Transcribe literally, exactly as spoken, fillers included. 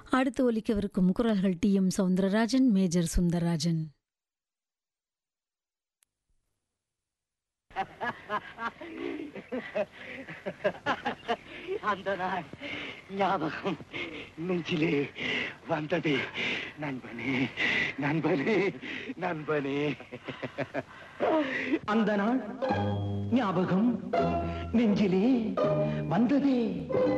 அடுத்து ஒலிக்கவிருக்கும் குரல்கள் D M Soundararajan, major Sundararajan. அந்த நாள் ஞாபகம் நெஞ்சிலே வந்தது. நண்பனே நண்பனே நண்பனே, அந்த நாள் ஞாபகம் நெஞ்சிலே வந்ததே